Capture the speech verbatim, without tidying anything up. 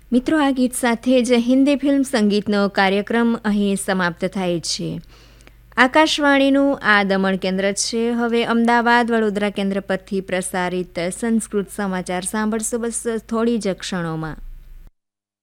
મિત્રો, આ ગીત સાથે જ હિન્દી ફિલ્મ સંગીતનો કાર્યક્રમ અહીં સમાપ્ત થાય છે. આકાશવાણીનું આ દમણ કેન્દ્ર છે. હવે અમદાવાદ વડોદરા કેન્દ્ર પરથી પ્રસારિત સંસ્કૃત સમાચાર સાંભળશો બસ થોડી જ ક્ષણોમાં.